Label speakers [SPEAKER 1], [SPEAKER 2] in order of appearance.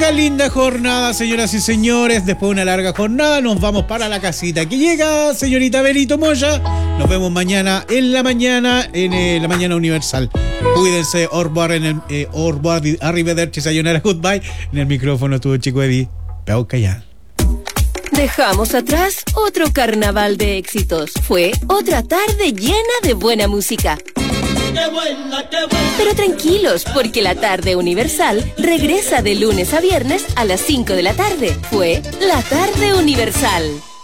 [SPEAKER 1] Larga, linda jornada, señoras y señores. Después de una larga jornada nos vamos para la casita. Aquí llega señorita Benito Moya. Nos vemos mañana en la mañana universal. Cuídense, au revoir, arrivederci, sayonara, goodbye. En el micrófono estuvo Chico Eddie. Pauca ya.
[SPEAKER 2] Dejamos atrás otro carnaval de éxitos. Fue otra tarde llena de buena música. Pero tranquilos, porque la tarde universal regresa de lunes a viernes a las 5 de la tarde. Fue la tarde universal.